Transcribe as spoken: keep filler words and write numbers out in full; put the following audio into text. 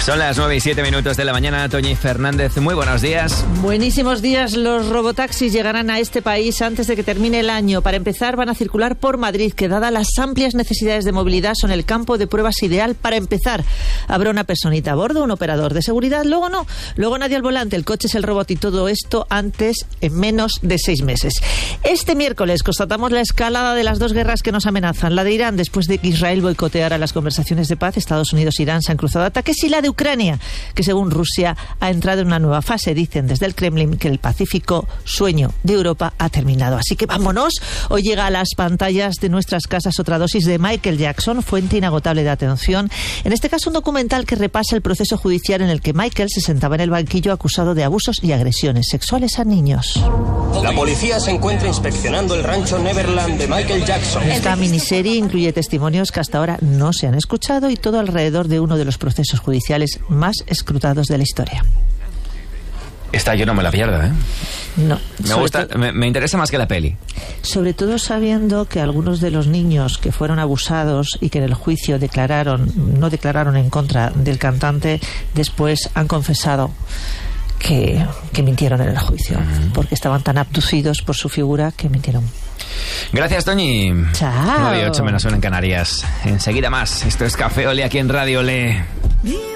Son las nueve y siete minutos de la mañana. Toñi Fernández, muy buenos días. Buenísimos días. Los robotaxis llegarán a este país antes de que termine el año. Para empezar, van a circular por Madrid, que dada las amplias necesidades de movilidad son el campo de pruebas ideal para empezar. Habrá una personita a bordo, un operador de seguridad, luego no, luego nadie al volante, el coche es el robot y todo esto antes en menos de seis meses. Este miércoles constatamos la escalada de las dos guerras que nos amenazan. La de Irán, después de que Israel boicoteara las conversaciones de paz, Estados Unidos e Irán se han cruzado ataques, y la de Ucrania, que según Rusia ha entrado en una nueva fase. Dicen desde el Kremlin que el pacífico sueño de Europa ha terminado. Así que vámonos. Hoy llega a las pantallas de nuestras casas otra dosis de Michael Jackson, fuente inagotable de atención. En este caso, un documental que repasa el proceso judicial en el que Michael se sentaba en el banquillo acusado de abusos y agresiones sexuales a niños. La policía se encuentra inspeccionando el rancho Neverland de Michael Jackson. Esta miniserie incluye testimonios que hasta ahora no se han escuchado y todo alrededor de uno de los procesos judiciales más escrutados de la historia. Esta yo no me la pierdo, ¿eh? No. Me gusta, to- me, me interesa más que la peli. Sobre todo sabiendo que algunos de los niños que fueron abusados y que en el juicio declararon, no declararon en contra del cantante, después han confesado que, que mintieron en el juicio, uh-huh. porque estaban tan abducidos por su figura que mintieron. Gracias, Toñi. Chao. nueve y ocho menos uno en Canarias. Enseguida más. Esto es Café Ole aquí en Radio Ole.